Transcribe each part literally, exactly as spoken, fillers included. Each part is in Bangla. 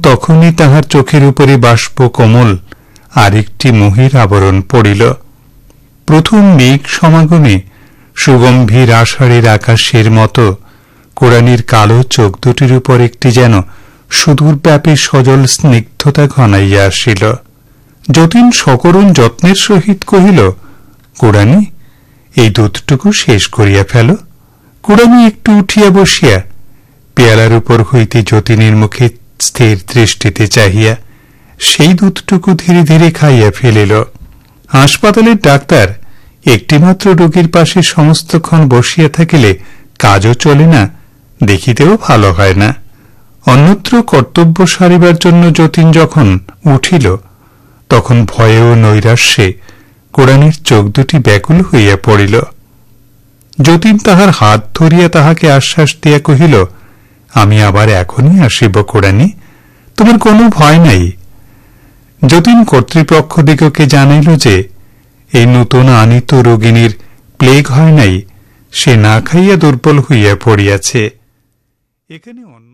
তখনই তাহার চোখের উপরে বাষ্প কোমল আরেকটি মোহের আবরণ পড়িল। প্রথম মেঘ সমাগমে সুগম্ভীর আষাঢ়ের আকাশের মতো কোরআনের কালো চোখ দুটির উপর একটি যেন সুদূরব্যাপী সজল স্নিগ্ধতা ঘনাইয়া আসিল। যতীন সকরুণ যত্নের সহিত কহিল, কোরআনি, এই দুধটুকু শেষ করিয়া ফেল। কোরআনি একটু উঠিয়া বসিয়া পেয়ালার উপর হইতে যতীনের মুখে স্থির দৃষ্টিতে চাহিয়া সেই দুধটুকু ধীরে ধীরে খাইয়া ফেলিল। হাসপাতালের ডাক্তার একটিমাত্র রোগীর পাশে সমস্তক্ষণ বসিয়া থাকিলে কাজও চলে না, দেখিতেও ভালো হয় না। অন্যত্র কর্তব্য সারিবার জন্য যতীন যখন উঠিল, তখন ভয়ে ও নৈরাশ্যে কোরআনের চোখ দুটি ব্যাকুল হইয়া পড়িল। যতীন তাহার হাত ধরিয়া তাহাকে আশ্বাস দিয়া কহিল, আমি আবার এখনই আসিব কোরআনি, তোমার কোনো ভয় নাই। যতীন কর্তৃপক্ষদিগকে জানাইল যে এই নূতন আনিত রোগিণীর প্লেগ হয় নাই, সে না খাইয়া দুর্বল হইয়া পড়িয়াছে। এখানে অন্য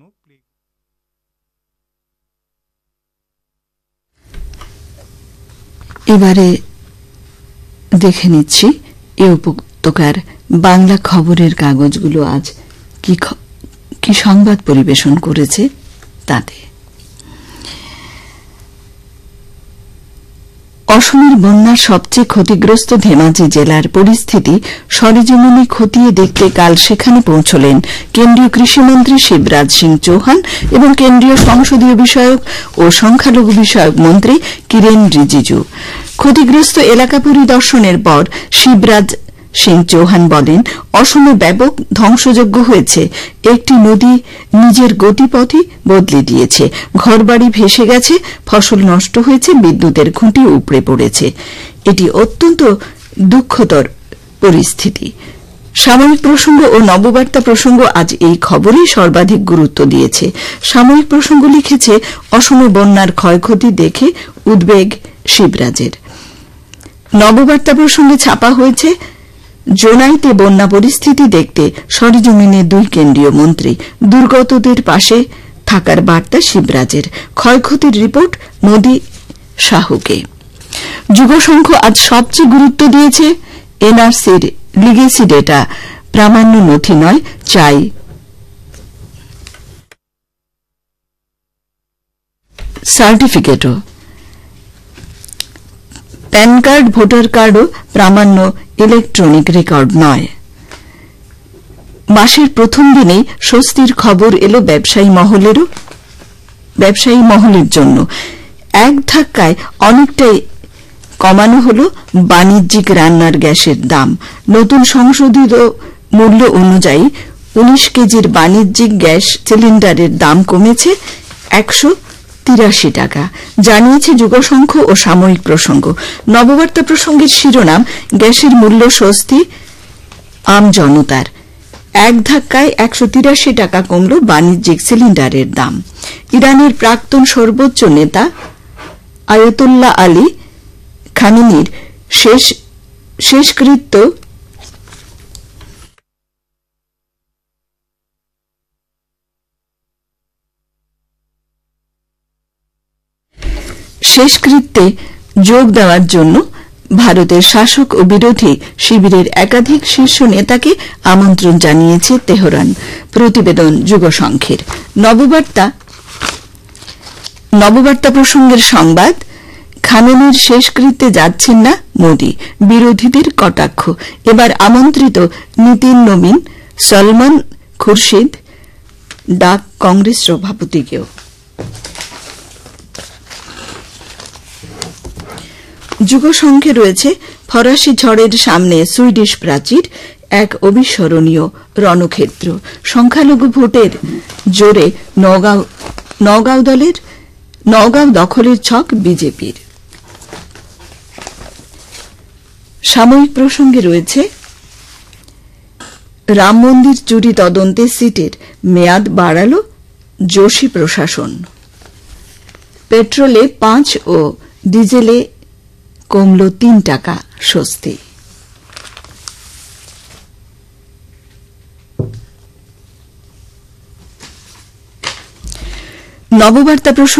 এবারে দেখে নিচ্ছি এ উপত্যকার বাংলা খবরের কাগজগুলো আজ কি কি সংবাদ পরিবেশন করেছে তাতে। অসমের বন্যার সবচেয়ে ক্ষতিগ্রস্ত ধেমাজি জেলার পরিস্থিতি সরেজমিনে খতিয়ে দেখতে কাল সেখানে পৌঁছলেন কেন্দ্রীয় কৃষিমন্ত্রী শিবরাজ সিং চৌহান এবং কেন্দ্রীয় সংসদীয় বিষয়ক ও সংখ্যালঘু বিষয়ক মন্ত্রী কিরেন রিজিজু। ক্ষতিগ্রস্ত এলাকা পরিদর্শনের পর শিবরাজ সিং চৌহান বলেন, অসমে ব্যাপক ধ্বংসযজ্ঞ হয়েছে। একটি নদী নিজের গতিপথই বদলে দিয়েছে, ঘরবাড়ি ভেসে গেছে, ফসল নষ্ট হয়েছে, বিদ্যুতের খুঁটি উপড়ে পড়েছে। এটি অত্যন্ত দুঃখতর পরিস্থিতি। সাময়িক প্রসঙ্গ ও নববার্তা প্রসঙ্গ আজ এই খবরেই সর্বাধিক গুরুত্ব দিয়েছে। সাময়িক প্রসঙ্গ লিখেছে, অসমে বন্যার ক্ষয়ক্ষতি দেখে উদ্বেগ শিবরাজের। নববার্তা প্রসঙ্গে ছাপা হয়েছে, জোনাইতে বন্যা পরিস্থিতি দেখতে সরেজমিনে দুই কেন্দ্রীয় মন্ত্রী, দুর্গতদের পাশে থাকার বার্তা শিবরাজের। ক্ষয়ক্ষতির রিপোর্ট মোদি শাহকে। যুগসংঘ আজ সবচেয়ে গুরুত্ব দিয়েছে এনআরসির লিগেসি ডেটা প্রামাণ্য নথি নয়, চাই সার্টিফিকেটও। প্যান কার্ড, ভোটার কার্ডও প্রামাণ্য ইলেকট্রনিক রেকর্ড নয়। মাসের প্রথম দিনেই স্বস্তির খবর এলো ব্যবসায়ী মহলেরও ব্যবসায়ী মহলের জন্য। এক ধাক্কায় অনেকটাই কমানো হল বাণিজ্যিক রান্নার গ্যাসের দাম। নতুন সংশোধিত মূল্য অনুযায়ী উনিশ কেজির বাণিজ্যিক গ্যাস সিলিন্ডারের দাম কমেছে একশো তিরাশি টাকা, জানিয়েছে যুগসংঘ ও সাময়িক প্রসঙ্গ। নববার্তা প্রসঙ্গের শিরোনাম, গ্যাসের মূল্য স্বস্তি আম জনতার। এক ধাক্কায় একশো তিরাশি টাকা কমল বাণিজ্যিক সিলিন্ডারের দাম। ইরানের প্রাক্তন সর্বোচ্চ নেতা আয়াতুল্লাহ আলী খামেনির শেষ শেষকৃত্য শেষকৃত্যে যোগ দেওয়ার জন্য ভারতের শাসক ও বিরোধী শিবিরের একাধিক শীর্ষ নেতাকে আমন্ত্রণ জানিয়েছে তেহরান। প্রতিবেদন যুগসংঘের। নববার্তা নববার্তা প্রসঙ্গের সংবাদ, খামেনির শেষকৃত্যে যাচ্ছেন না মোদি, বিরোধীদের কটাক্ষ। এবার আমন্ত্রিত নীতিন নবীন, সলমান খুরশিদ, ডাক কংগ্রেস সভাপতিকেও। যুগসংঘে রয়েছে, ফরাসি ঝড়ের সামনে সুইডিশ প্রাচীর এক অবিস্মরণীয় রণক্ষেত্র। সংখ্যালঘু ভোটের জোরে নওগাঁ নওগাঁ দলের নওগাঁ দখলের ছক বিজেপির। সাময়িক প্রসঙ্গে রয়েছে, রাম মন্দির চুরি তদন্তে সিটের মেয়াদ বাড়াল যোশী প্রশাসন। পেট্রোলে পাঁচ ও ডিজেলে কমল তিন টাকা স্বস্তি। নববার্তা প্রসঙ্গে